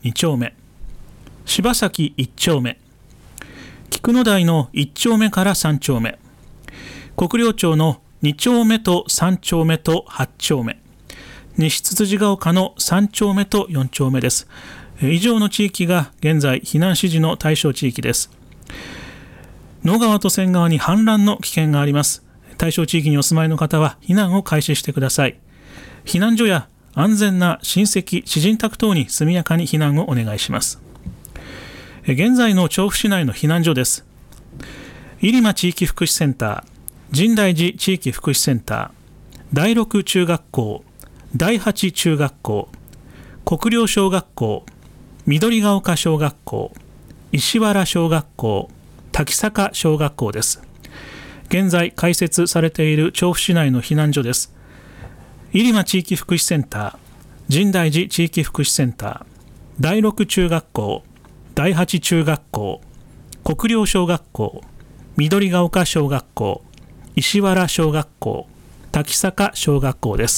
2丁目、柴崎1丁目、菊野台の1丁目から3丁目、国領町の2丁目と3丁目と8丁目、西つつじが丘の3丁目と4丁目です。以上の地域が現在避難指示の対象地域です。野川と千川に氾濫の危険があります。対象地域にお住まいの方は避難を開始してください。避難所や安全な親戚・知人宅等に速やかに避難をお願いします。現在の調布市内の避難所です。入間地域福祉センター、深大寺地域福祉センター、第六中学校、第八中学校、国領小学校、緑が丘小学校、石原小学校、滝坂小学校です。現在開設されている調布市内の避難所です。入間地域福祉センター、深大寺地域福祉センター、第六中学校、第八中学校、国領小学校、緑が丘小学校、石原小学校、滝坂小学校です。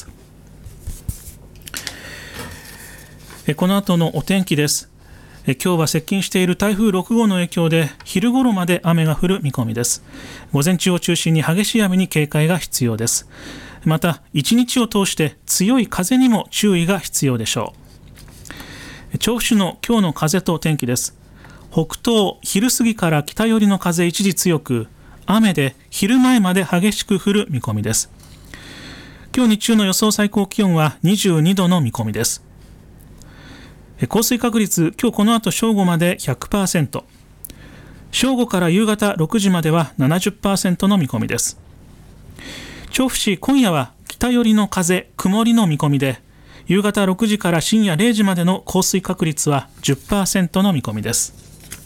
この後のお天気です。今日は接近している台風6号の影響で昼頃まで雨が降る見込みです。午前中を中心に激しい雨に警戒が必要です。また一日を通して強い風にも注意が必要でしょう。調布市の今日の風と天気です。北東昼過ぎから北寄りの風一時強く、雨で昼前まで激しく降る見込みです。今日日中の予想最高気温は22度の見込みです。降水確率、今日この後正午まで 100%、 正午から夕方6時までは 70% の見込みです。調布市、今夜は北寄りの風、曇りの見込みで、夕方6時から深夜0時までの降水確率は 10% の見込みです。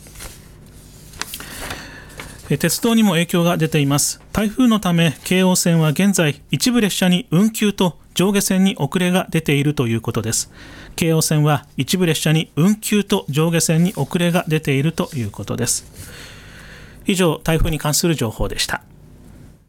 鉄道にも影響が出ています。台風のため京王線は現在一部列車に運休と上下線に遅れが出ているということです。京王線は一部列車に運休と上下線に遅れが出ているということです。以上、台風に関する情報でした。